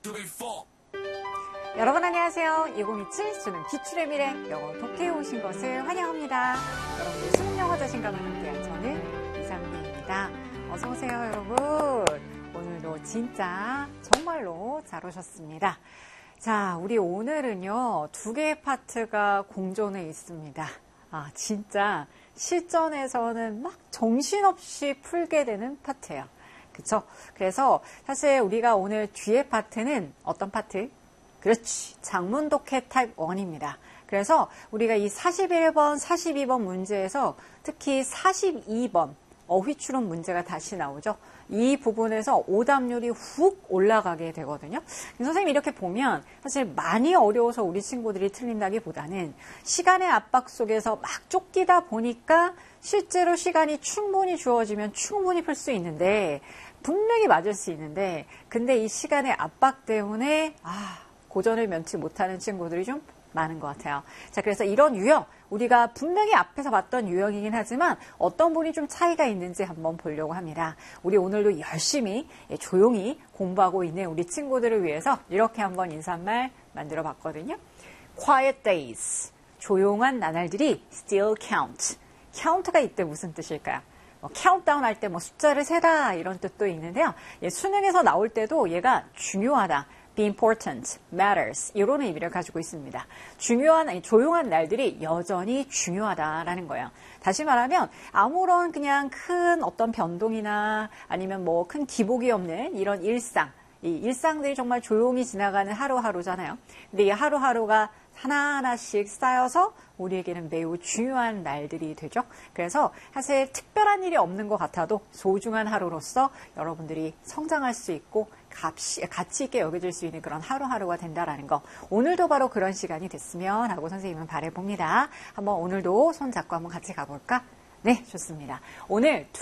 여러분 안녕하세요. 2027 수능 기출의 미래 영어 독해에 오신 것을 환영합니다. 여러분들 수능 영어 자신감을 함께한 저는 이상민입니다. 어서 오세요, 여러분. 오늘도 진짜 정말로 잘 오셨습니다. 자, 우리 오늘은요, 두 개의 파트가 공존해 있습니다. 진짜 실전에서는 막 정신없이 풀게 되는 파트예요. 그쵸? 그래서 사실 우리가 오늘 뒤에 파트는 어떤 파트? 그렇지. 장문 독해 타입 1입니다. 그래서 우리가 이 41번, 42번 문제에서 특히 42번 어휘 추론 문제가 다시 나오죠. 이 부분에서 오답률이 훅 올라가게 되거든요. 선생님이 이렇게 보면 사실 많이 어려워서 우리 친구들이 틀린다기보다는 시간의 압박 속에서 막 쫓기다 보니까 실제로 시간이 충분히 주어지면 충분히 풀 수 있는데 분명히 맞을 수 있는데 근데 이 시간의 압박 때문에 고전을 면치 못하는 친구들이 좀 많은 것 같아요. 자, 그래서 이런 유형, 우리가 분명히 앞에서 봤던 유형이긴 하지만 어떤 분이 좀 차이가 있는지 한번 보려고 합니다. 우리 오늘도 열심히 조용히 공부하고 있는 우리 친구들을 위해서 이렇게 한번 인사말 만들어 봤거든요. Quiet days, 조용한 나날들이 still count. count가 이때 무슨 뜻일까요? 카운트다운 할 때 숫자를 세다 이런 뜻도 있는데요. 수능에서 나올 때도 얘가 중요하다. be important, matters 이런 의미를 가지고 있습니다. 조용한 날들이 여전히 중요하다라는 거예요. 다시 말하면 아무런 그냥 큰 어떤 변동이나 아니면 큰 기복이 없는 이런 일상, 이 일상들이 정말 조용히 지나가는 하루하루잖아요. 근데 이 하루하루가 하나하나씩 쌓여서 우리에게는 매우 중요한 날들이 되죠. 그래서 사실 특별한 일이 없는 것 같아도 소중한 하루로서 여러분들이 성장할 수 있고 가치 있게 여겨질 수 있는 그런 하루하루가 된다라는 거. 오늘도 바로 그런 시간이 됐으면 하고 선생님은 바라봅니다. 한번 오늘도 손 잡고 한번 같이 가볼까? 네, 좋습니다. 오늘